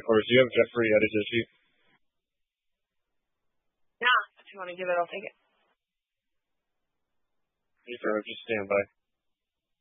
headquarters. Do you have Jeffrey at his issue? Yeah, if you want to give it, I'll take it. Just stand by.